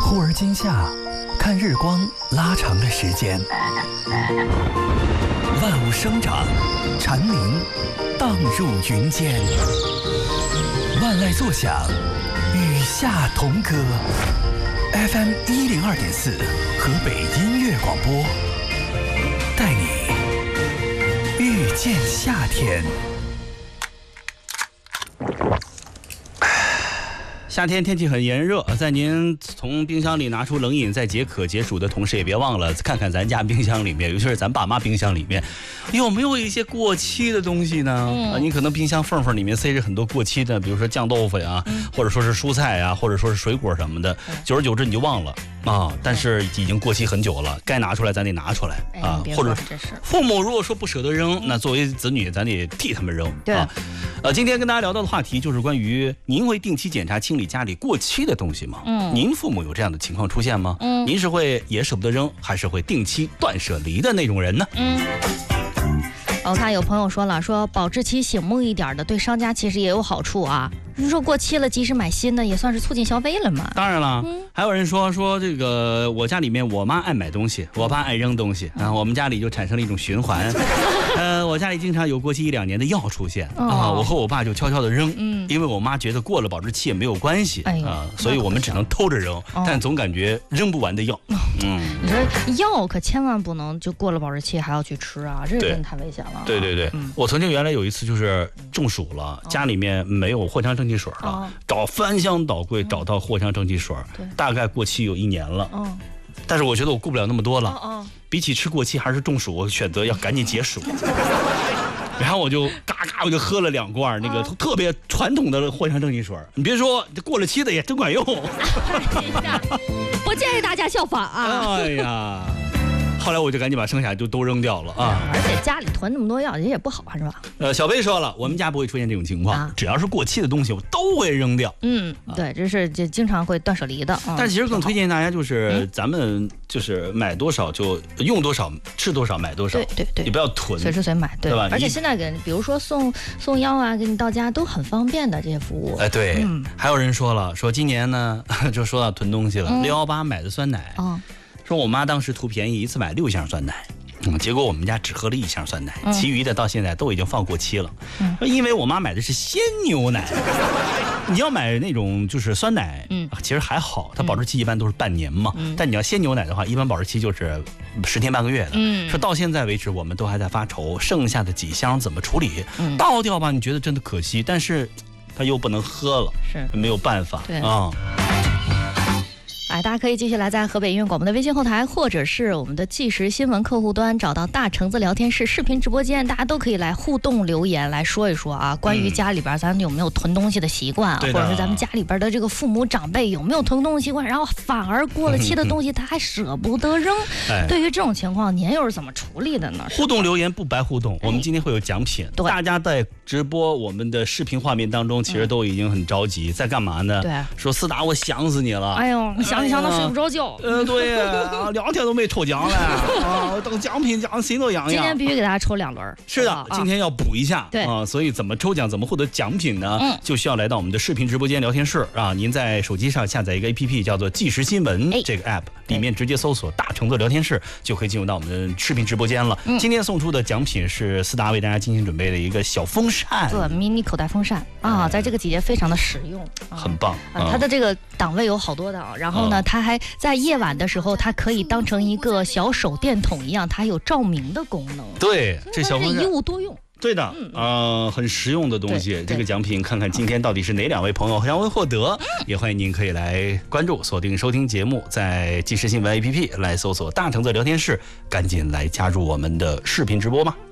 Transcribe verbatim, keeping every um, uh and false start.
忽而今夏，看日光拉长了时间，万物生长，蝉鸣荡入云间，万籁作响，与夏同歌。F M 一零二点四，河北音乐广播，带你遇见夏天。 夏天天气很炎热，在您从冰箱里拿出冷饮在解渴解暑的同时，也别忘了看看咱家冰箱里面，尤其是咱爸妈冰箱里面，有没有一些过期的东西呢？嗯、啊，你可能冰箱缝缝里面塞着很多过期的，比如说酱豆腐呀，嗯、或者说是蔬菜呀，或者说是水果什么的，嗯、久而久之你就忘了啊。但是已经过期很久了，该拿出来咱得拿出来啊。或者父母如果说不舍得扔，那作为子女咱得替他们扔。对啊。呃，今天跟大家聊到的话题就是关于您会定期检查清理家里过期的东西吗？嗯，您父母有这样的情况出现吗？嗯，您是会也舍不得扔，还是会定期断舍离的那种人呢？嗯， 我看有朋友说了，说保质期醒目一点的，对商家其实也有好处啊。你说过期了，及时买新的，也算是促进消费了嘛。 当然了，嗯、还有人说说这个，我家里面我妈爱买东西，我爸爱扔东西，然后我们家里就产生了一种循环。呃，我家里经常有过期一两年的药出现、哦、啊，我和我爸就悄悄的扔，嗯，因为我妈觉得过了保质期也没有关系、哎、啊，所以我们只能偷着扔，哦、但总感觉扔不完的药。嗯， 你说药可千万不能就过了保质期还要去吃啊，这真的太危险了。 对对对，嗯、我曾经原来有一次就是中暑了，哦、家里面没有藿香正气水了，哦、找翻箱倒柜找到藿香正气水，嗯、大概过期有一年了。哦，但是我觉得我顾不了那么多了，哦哦，比起吃过期还是中暑，我选择要赶紧解暑。然后我就嘎嘎我就喝了两罐那个特别传统的藿香正气水，你别说过了期的也真管用。 不建议大家效仿啊。 哎呀，后来我就赶紧把剩下就都扔掉了啊！ 而且家里囤那么多药也不好，是吧？ 呃，小贝说了，我们家不会出现这种情况，啊、只要是过期的东西，我都会扔掉。 嗯，对，这是这经常会断舍离的。嗯、 但其实更推荐大家就是，咱们就是买多少就用多少，吃多少买多少。 对对对， 你不要囤， 随时随买，对, 对吧？ 而且现在给，比如说送送药啊，给你到家都很方便的这些服务。 哎，对，嗯、还有人说了，说今年呢，就说到囤东西了，六幺八买的酸奶。哦，说我妈当时图便宜，一次买六箱酸奶，嗯，结果我们家只喝了一箱酸奶，嗯、其余的到现在都已经放过期了。嗯，因为我妈买的是鲜牛奶，你要买那种就是酸奶，嗯，其实还好，它保质期一般都是半年嘛。嗯，但你要鲜牛奶的话，一般保质期就是十天半个月的。嗯，说到现在为止，我们都还在发愁，剩下的几箱怎么处理？嗯，倒掉吧，你觉得真的可惜，但是它又不能喝了，是没有办法。对啊。 哎，大家可以继续来在河北音乐广播的微信后台，或者是我们的即时新闻客户端，找到大橙子聊天室视频直播间，大家都可以来互动留言，来说一说啊，关于家里边咱有没有囤东西的习惯啊，嗯、或者是咱们家里边的这个父母长辈有没有囤东西习惯，然后反而过了期的东西他还舍不得扔。哎、对于这种情况，您又是怎么处理的呢？ 互动留言不白互动，我们今天会有奖品。对，大家在直播我们的视频画面当中，其实都已经很着急，嗯、在干嘛呢？对，说思达，我想死你了。 哎呦，你想。想到睡不着觉， 呃，对呀，两天都没抽奖了啊！等奖品奖心都痒痒。 今天必须给大家抽两轮。 是的，今天要补一下。对啊，所以怎么抽奖，怎么获得奖品呢？嗯，就需要来到我们的视频直播间聊天室啊！您在手机上下载一个 A P P， 叫做即时新闻这个 App， 里面直接搜索大橙子聊天室，就可以进入到我们的视频直播间了。嗯，今天送出的奖品是思达为大家精心准备的一个小风扇， 对，迷你口袋风扇啊，在这个季节非常的实用， 很棒。 它的这个档位有好多的啊，然后呢，它还在夜晚的时候，它可以当成一个小手电筒一样，它有照明的功能。 对，这小风扇一物多用。 对的，嗯、呃，很实用的东西。这个奖品看看今天到底是哪两位朋友将会获得，也欢迎您可以来关注、锁定收听节目，在即时新闻 A P P 来搜索大橙子聊天室，赶紧来加入我们的视频直播吧。